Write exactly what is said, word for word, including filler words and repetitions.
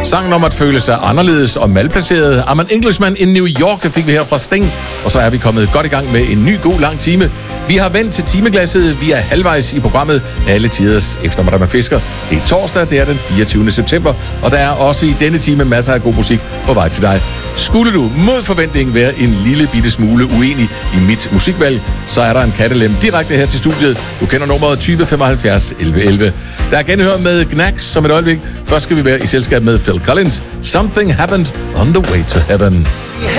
Sangen om at føle sig anderledes og malplaceret. I'm an Englishman in New York fik vi her fra Sting. Og så er vi kommet godt i gang med en ny, god, lang time. Vi har vendt til timeglasset. Vi er halvvejs i programmet Alle Tiders Eftermiddag med Fisker. Det er torsdag, det er den fireogtyvende september. Og der er også i denne time masser af god musik på vej til dig. Skulle du mod forventning være en lille bitte smule uenig i mit musikvalg, så er der en kattelem direkte her til studiet. Du kender nummeret tyve femoghalvfjerds elleve elleve. Der er genhør med Knacks som et øjeblik. Først skal vi være i selskab med Phil Collins. Something Happened on the Way to Heaven.